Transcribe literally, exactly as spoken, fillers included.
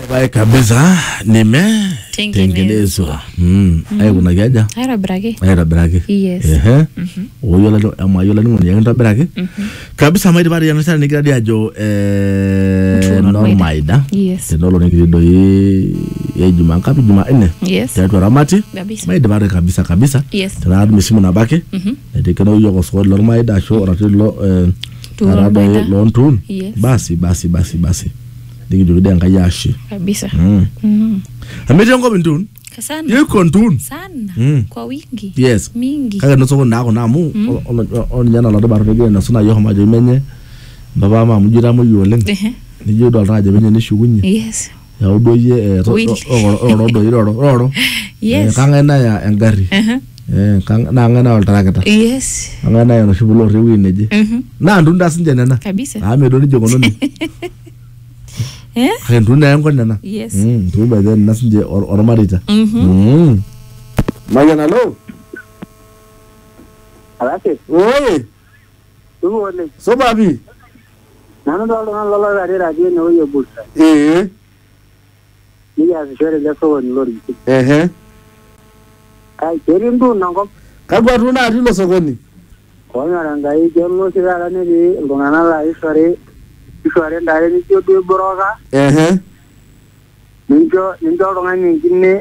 Bye kabisa nime tengenezwa. Mm. Ayo kuna kiaja? Ayo brake. Ayo brake. Yes. Ehe. Oyola ama yola ni mwenye ndo brake. Kabisa maidi bari yana sana nigira diajo eh normaida. Yes. Tendolo nikido ye ye juma ngapi juma nne. Yes. Tatu ramati. Kabisa. Maidi bari kabisa kabisa. Yes. Tena misimu na baki. Mhm. Ndikana uyo ko so normaida show ratilo eh Arado lontun. Yes. Basi basi basi basi. Dikijudia ngayashi. Kabisa. Mm. Mhm. Amejengo bintun. Sana. Yuko ntun. Sana. Mm. Kwa wingi. Yes. Mingi. Kaya nosoko nako namu on yana la baro de na suna yo ma je menye. Baba ma mujira mu yoleng. Eh. Ni jodo ra je menye ni shugunye. Yes. Ya odo ye oro oro do oro oro. Yes. Kanga na ya engari. Eh. Eh kanga na ngana ol taraketa. Yes. Kanga na yo shubulo rewi neje. Mhm. Na ndunda sinje nena. Kabisa. Ah me do ni jogono ni. Eh? Kaya ndunda yango nena. Yes. Mm, tu ba den nasinje oro marita. Mhm. Mm. Mayana lo. Alake. Oye. Tuko wale. So babi. Nana ndo ndo lolo gari radio ne oye bulsa. Eh. Ni ya shore le so ni lori. Eh. Kai keri ndu nango. Kagwa tuna atilo sokoni. Konya rangai jemo sigara ne di ngana la isore. Isore ndare ni tio du broga. Eh. Ninjo ninjo ronga ni kinne